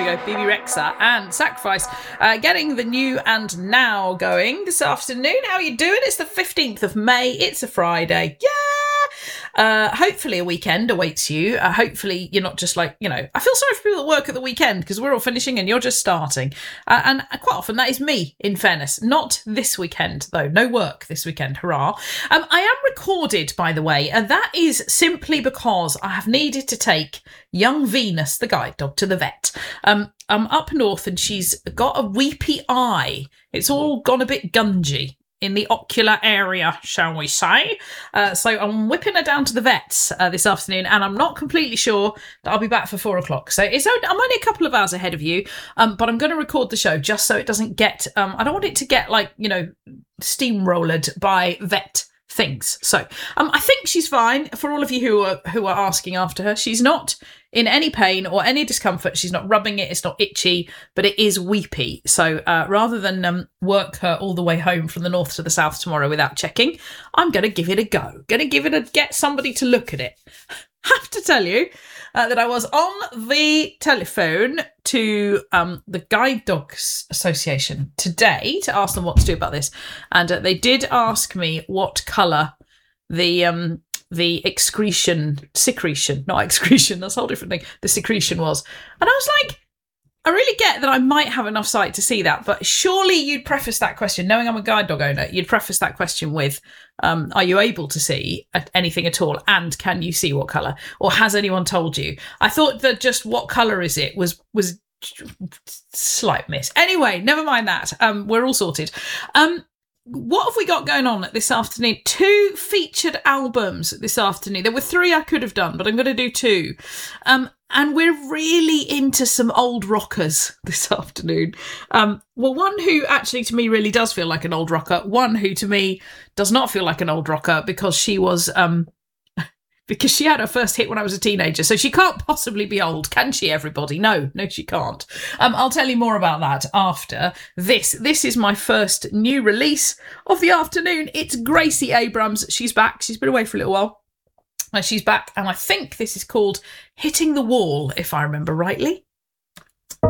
we go. BB Rexa and Sacrifice getting the new and now going this afternoon. How are you doing? It's the 15th of May. It's a Friday. Yeah! Hopefully a weekend awaits you. Hopefully you're not just like, you know, I feel sorry for people that work at the weekend because we're all finishing and you're just starting. And quite often that is me, in fairness. Not this weekend, though. No work this weekend. Hurrah. I am recorded, by the way, and that is simply because I have needed to take young Venus, the guide dog, to the vet. I'm up north and she's got a weepy eye. It's all gone a bit gungy in the ocular area, shall we say. So I'm whipping her down to the vets this afternoon, and I'm not completely sure that I'll be back for 4 o'clock. So I'm only a couple of hours ahead of you, but I'm going to record the show just so it doesn't get, I don't want it to get like, you know, steamrollered by vet things. So I think she's fine. For all of you who are asking after her, she's not in any pain or any discomfort. She's not rubbing it. It's not itchy, but it is weepy. So rather than work her all the way home from the north to the south tomorrow without checking, I'm going to give it a go. Get somebody to look at it. Have to tell you that I was on the telephone to the Guide Dogs Association today to ask them what to do about this. And they did ask me what colour the secretion, not excretion, that's a whole different thing, the secretion was. And I was like, I really get that I might have enough sight to see that, but surely you'd preface that question, knowing I'm a guide dog owner, you'd preface that question with, are you able to see anything at all? And can you see what colour? Or has anyone told you? I thought that just what colour is it was slight miss. Anyway, never mind that. We're all sorted. What have we got going on this afternoon? 2 featured albums this afternoon. There were 3 I could have done, but I'm going to do 2. And we're really into some old rockers this afternoon. Well, one who actually to me really does feel like an old rocker. One who to me does not feel like an old rocker because she was... because she had her first hit when I was a teenager. So she can't possibly be old, can she, everybody? No, she can't. I'll tell you more about that after this. This is my first new release of the afternoon. It's Gracie Abrams. She's back. She's been away for a little while. She's back, and I think this is called Hitting the Wall, if I remember rightly.